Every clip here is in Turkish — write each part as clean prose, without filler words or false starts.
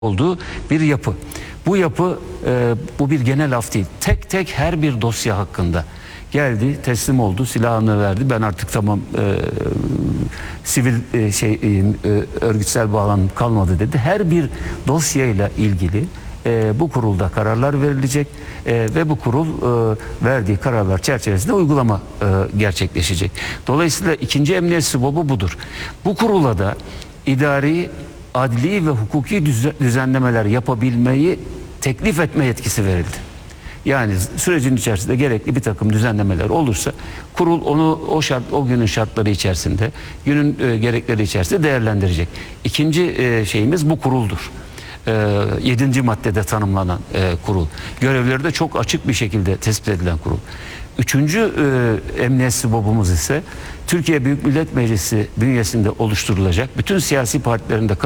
olduğu bir yapı. Bu yapı bu bir genel af değil. Tek tek her bir dosya hakkında geldi, teslim oldu, silahını verdi. Ben artık tamam sivil örgütsel bağlamım kalmadı dedi. Her bir dosyayla ilgili bu kurulda kararlar verilecek ve bu kurul verdiği kararlar çerçevesinde uygulama gerçekleşecek. Dolayısıyla ikinci emniyet SİBOB'u budur. Bu kurula da idari, adli ve hukuki düzenlemeler yapabilmeyi teklif etme yetkisi verildi. Yani sürecin içerisinde gerekli bir takım düzenlemeler olursa kurul onu o günün şartları içerisinde, günün gerekleri içerisinde değerlendirecek. İkinci şeyimiz bu kuruldur. 7. maddede tanımlanan kurul. Görevleri de çok açık bir şekilde tespit edilen kurul. Üçüncü emniyet SİBOB'umuz ise Türkiye Büyük Millet Meclisi bünyesinde oluşturulacak, bütün siyasi partilerin de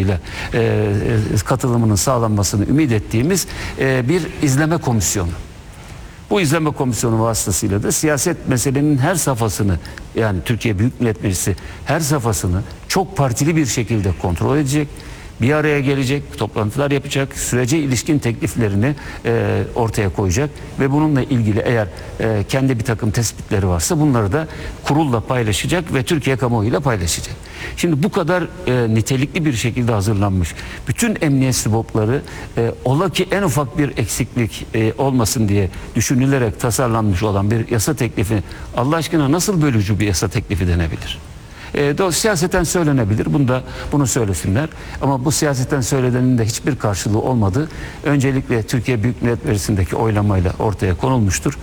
katılımının sağlanmasını ümit ettiğimiz bir izleme komisyonu. Bu izleme komisyonu vasıtasıyla da siyaset meselenin her safhasını, yani Türkiye Büyük Millet Meclisi her safhasını çok partili bir şekilde kontrol edecek. Bir araya gelecek, toplantılar yapacak, sürece ilişkin tekliflerini ortaya koyacak ve bununla ilgili eğer kendi bir takım tespitleri varsa bunları da kurulla paylaşacak ve Türkiye kamuoyuyla paylaşacak. Şimdi bu kadar nitelikli bir şekilde hazırlanmış bütün emniyet SİBOB'ları ola ki en ufak bir eksiklik olmasın diye düşünülerek tasarlanmış olan bir yasa teklifi Allah aşkına nasıl bölücü bir yasa teklifi denebilir? Siyaseten söylenebilir. Bunu söylesinler. Ama bu siyaseten söylenenin de hiçbir karşılığı olmadığı öncelikle Türkiye Büyük Millet Meclisi'ndeki oylamayla ortaya konulmuştur.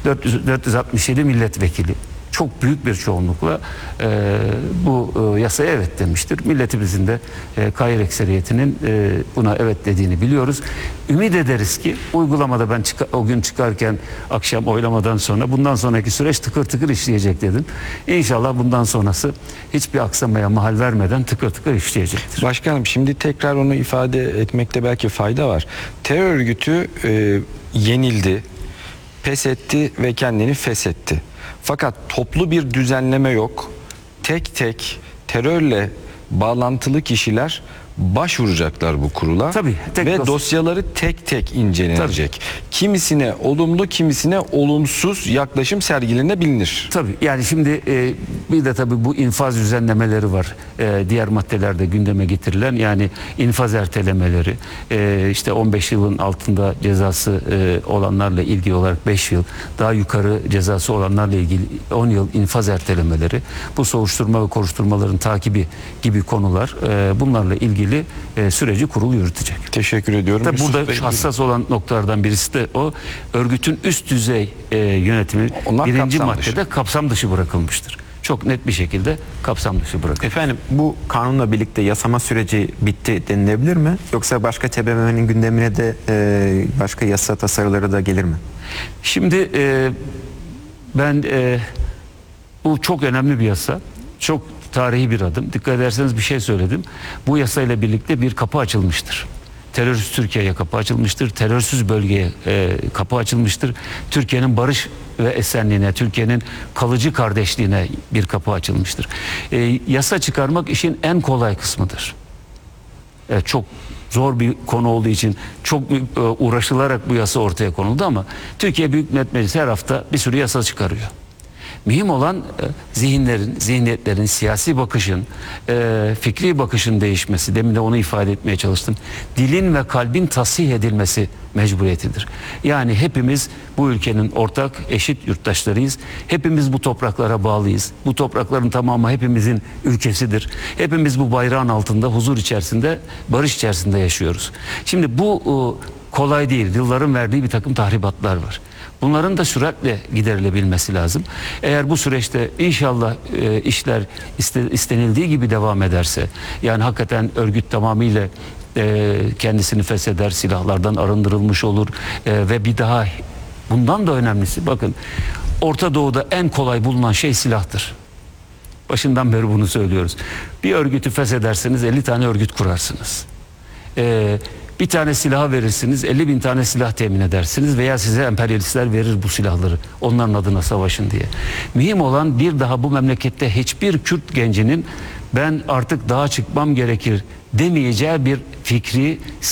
467 milletvekili çok büyük bir çoğunlukla bu yasaya evet demiştir. Milletimizin de gayri ekseriyetinin buna evet dediğini biliyoruz. Ümit ederiz ki uygulamada ben o gün çıkarken akşam oylamadan sonra bundan sonraki süreç tıkır tıkır işleyecek dedim. İnşallah bundan sonrası hiçbir aksamaya mahal vermeden tıkır tıkır işleyecektir. Başkanım, şimdi tekrar onu ifade etmekte belki fayda var. Terör örgütü yenildi, pes etti ve kendini feshetti. Fakat toplu bir düzenleme yok. Tek tek terörle bağlantılı kişiler başvuracaklar bu kurula. Tabii, ve dosyaları tek tek incelenecek. Tabii. Kimisine olumlu, kimisine olumsuz yaklaşım sergilenebilir. Tabii, yani şimdi bir de tabii bu infaz düzenlemeleri var. Diğer maddelerde gündeme getirilen, yani infaz ertelemeleri, işte 15 yılın altında cezası olanlarla ilgili olarak 5 yıl, daha yukarı cezası olanlarla ilgili 10 yıl infaz ertelemeleri, bu soruşturma ve kovuşturmaların takibi gibi konular, bunlarla ilgili süreci kurul yürütecek. Teşekkür ediyorum. Tabii burada hassas olan noktalardan birisi de o, örgütün üst düzey yönetimi birinci maddede kapsam dışı bırakılmıştır. Çok net bir şekilde kapsam dışı bırakılır. Efendim, bu kanunla birlikte yasama süreci bitti denilebilir mi? Yoksa başka TBMM'nin gündemine de başka yasa tasarıları da gelir mi? Şimdi ben bu çok önemli bir yasa. Çok tarihi bir adım. Dikkat ederseniz bir şey söyledim. Bu yasayla birlikte bir kapı açılmıştır. Terörsüz Türkiye'ye kapı açılmıştır. Terörsüz bölgeye kapı açılmıştır. Türkiye'nin barış ve esenliğine, Türkiye'nin kalıcı kardeşliğine bir kapı açılmıştır. Yasa çıkarmak işin en kolay kısmıdır. Çok zor bir konu olduğu için çok uğraşılarak bu yasa ortaya konuldu ama Türkiye Büyük Millet Meclisi her hafta bir sürü yasa çıkarıyor. Mühim olan zihinlerin, zihniyetlerin, siyasi bakışın, fikri bakışın değişmesi. Demin de onu ifade etmeye çalıştım. Dilin ve kalbin tasih edilmesi mecburiyetidir. Yani hepimiz bu ülkenin ortak, eşit yurttaşlarıyız. Hepimiz bu topraklara bağlıyız. Bu toprakların tamamı hepimizin ülkesidir. Hepimiz bu bayrağın altında, huzur içerisinde, barış içerisinde yaşıyoruz. Şimdi bu kolay değil. Yılların verdiği bir takım tahribatlar var. Bunların da süratle giderilebilmesi lazım. Eğer bu süreçte inşallah işler istenildiği gibi devam ederse, yani hakikaten örgüt tamamıyla kendisini fesheder, silahlardan arındırılmış olur ve bir daha bundan da önemlisi, bakın, Orta Doğu'da en kolay bulunan şey silahtır. Başından beri bunu söylüyoruz. Bir örgütü feshederseniz 50 tane örgüt kurarsınız. Bir tane silaha verirsiniz, 50.000 tane silah temin edersiniz veya size emperyalistler verir bu silahları, onların adına savaşın diye. Mühim olan, bir daha bu memlekette hiçbir Kürt gencinin ben artık dağa çıkmam gerekir demeyeceği bir fikri